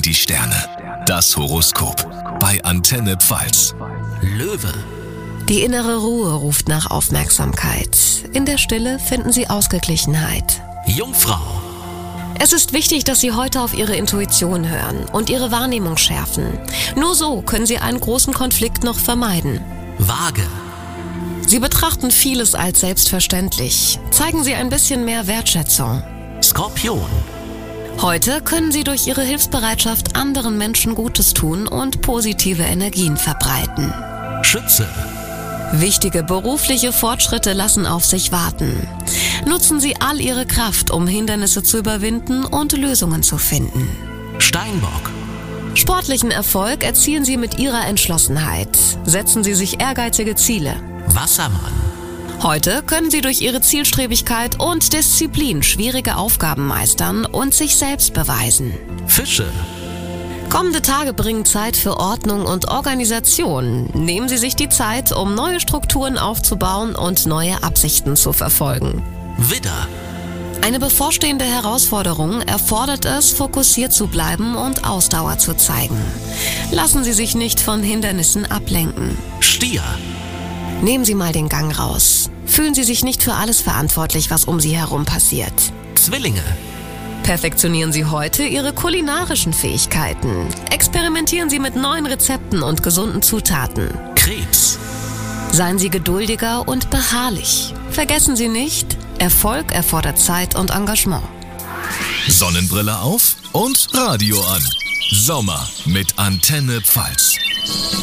die Sterne. Das Horoskop bei Antenne Pfalz. Löwe. Die innere Ruhe ruft nach Aufmerksamkeit. In der Stille finden Sie Ausgeglichenheit. Jungfrau. Es ist wichtig, dass Sie heute auf Ihre Intuition hören und Ihre Wahrnehmung schärfen. Nur so können Sie einen großen Konflikt noch vermeiden. Waage. Sie betrachten vieles als selbstverständlich. Zeigen Sie ein bisschen mehr Wertschätzung. Skorpion. Heute können Sie durch Ihre Hilfsbereitschaft anderen Menschen Gutes tun und positive Energien verbreiten. Schütze. Wichtige berufliche Fortschritte lassen auf sich warten. Nutzen Sie all Ihre Kraft, um Hindernisse zu überwinden und Lösungen zu finden. Steinbock. Sportlichen Erfolg erzielen Sie mit Ihrer Entschlossenheit. Setzen Sie sich ehrgeizige Ziele. Wassermann. Heute können Sie durch Ihre Zielstrebigkeit und Disziplin schwierige Aufgaben meistern und sich selbst beweisen. Fische. Kommende Tage bringen Zeit für Ordnung und Organisation. Nehmen Sie sich die Zeit, um neue Strukturen aufzubauen und neue Absichten zu verfolgen. Widder. Eine bevorstehende Herausforderung erfordert es, fokussiert zu bleiben und Ausdauer zu zeigen. Lassen Sie sich nicht von Hindernissen ablenken. Stier. Nehmen Sie mal den Gang raus. Fühlen Sie sich nicht für alles verantwortlich, was um Sie herum passiert. Zwillinge. Perfektionieren Sie heute Ihre kulinarischen Fähigkeiten. Experimentieren Sie mit neuen Rezepten und gesunden Zutaten. Krebs. Seien Sie geduldiger und beharrlich. Vergessen Sie nicht, Erfolg erfordert Zeit und Engagement. Sonnenbrille auf und Radio an. Sommer mit Antenne Pfalz.